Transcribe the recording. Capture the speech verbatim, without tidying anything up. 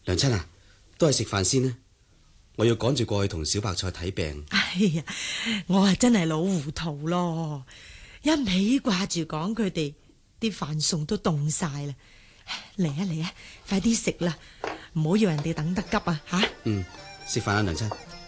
娘親啊，都係食飯先啦，我要趕住過去同小白菜睇病。 哎呀，我啊真係老糊塗咯，一味掛住講佢哋，啲飯餸都凍晒啦。嚟啊嚟啊，快啲食啦，唔好要人哋等得急啊吓！ 嗯，食飯啊，娘親。